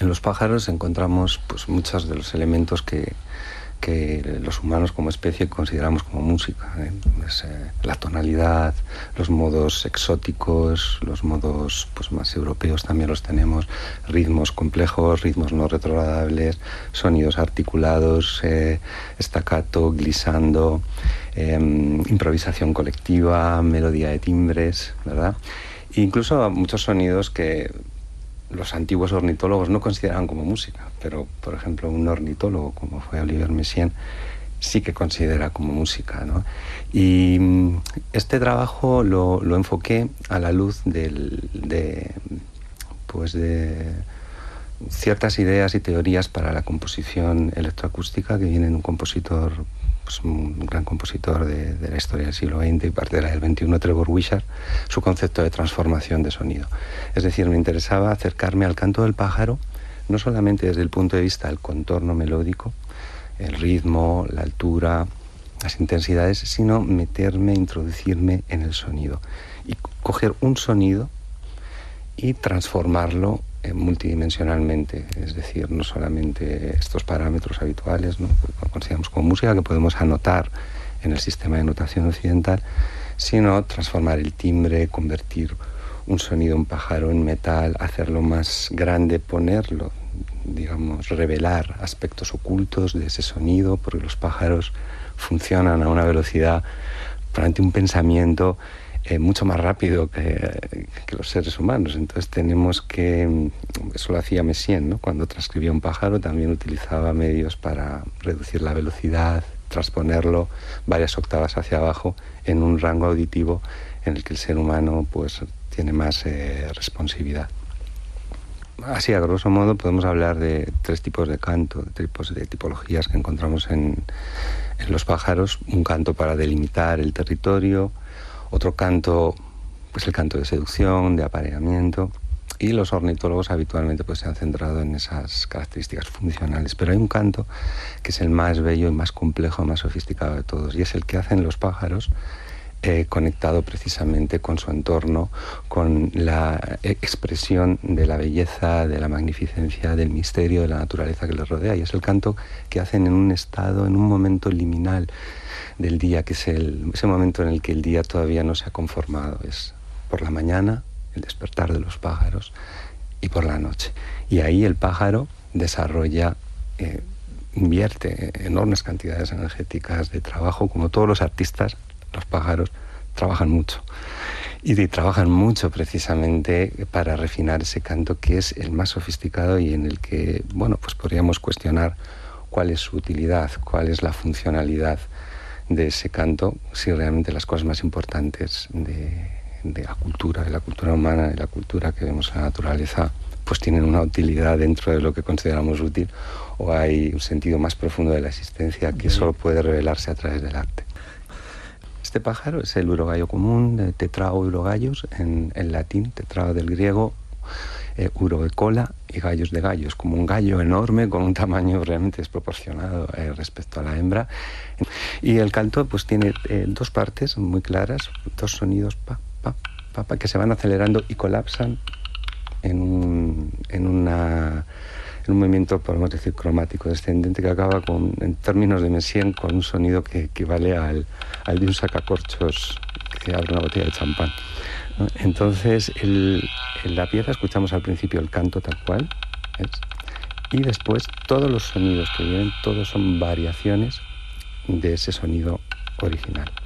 En los pájaros encontramos pues, muchos de los elementos que los humanos como especie consideramos como música, ¿eh? La tonalidad, los modos exóticos, los modos pues, más europeos también los tenemos, ritmos complejos, ritmos no retrogradables, sonidos articulados, staccato, glissando, improvisación colectiva, melodía de timbres, ¿verdad? E incluso muchos sonidos que los antiguos ornitólogos no consideraban como música, pero, por ejemplo, un ornitólogo como fue Olivier Messiaen sí que considera como música, ¿no? Y este trabajo lo enfoqué a la luz de ciertas ideas y teorías para la composición electroacústica que viene de un compositor, pues un gran compositor de la historia del siglo XX y parte de la del XXI, Trevor Wishart, su concepto de transformación de sonido. Es decir, me interesaba acercarme al canto del pájaro, no solamente desde el punto de vista del contorno melódico, el ritmo, la altura, las intensidades, sino meterme, introducirme en el sonido y coger un sonido y transformarlo multidimensionalmente, es decir, no solamente estos parámetros habituales, ¿no?, que consideramos como música, que podemos anotar en el sistema de notación occidental, sino transformar el timbre, convertir un sonido, un pájaro, en metal, hacerlo más grande, ponerlo, digamos, revelar aspectos ocultos de ese sonido, porque los pájaros funcionan a una velocidad, durante un pensamiento mucho más rápido que los seres humanos. Entonces tenemos que, eso lo hacía Messiaen, ¿no?, cuando transcribía un pájaro también utilizaba medios para reducir la velocidad, transponerlo varias octavas hacia abajo en un rango auditivo en el que el ser humano pues tiene más responsividad. Así, a grosso modo, podemos hablar de tres tipos de canto, de tipologías que encontramos en los pájaros. Un canto para delimitar el territorio, otro canto, pues el canto de seducción, de apareamiento, y los ornitólogos habitualmente pues se han centrado en esas características funcionales. Pero hay un canto que es el más bello y más complejo, más sofisticado de todos, y es el que hacen los pájaros conectado precisamente con su entorno, con la expresión de la belleza, de la magnificencia, del misterio de la naturaleza que les rodea. Y es el canto que hacen en un estado, en un momento liminal del día, que es ese momento en el que el día todavía no se ha conformado. Es por la mañana, el despertar de los pájaros, y por la noche. Y ahí el pájaro desarrolla, invierte enormes cantidades energéticas de trabajo, como todos los artistas. Los pájaros trabajan mucho, y trabajan mucho precisamente para refinar ese canto, que es el más sofisticado y en el que, bueno, pues podríamos cuestionar cuál es su utilidad, cuál es la funcionalidad de ese canto, si realmente las cosas más importantes de la cultura humana, de la cultura que vemos en la naturaleza, pues tienen una utilidad dentro de lo que consideramos útil, o hay un sentido más profundo de la existencia que solo puede revelarse a través del arte. Este pájaro es el urogallo común, de Tetrao urogallus, en latín, tetrao del griego, uro de cola y gallos de gallos, como un gallo enorme con un tamaño realmente desproporcionado respecto a la hembra. Y el canto pues tiene dos partes muy claras, dos sonidos pa, pa, pa, pa, que se van acelerando y colapsan en un movimiento, podemos decir, cromático descendente, que acaba en términos de Messiaen, con un sonido que equivale al de un sacacorchos que abre una botella de champán, ¿no? Entonces, en la pieza escuchamos al principio el canto tal cual, ¿ves?, y después todos los sonidos que vienen, todos son variaciones de ese sonido original.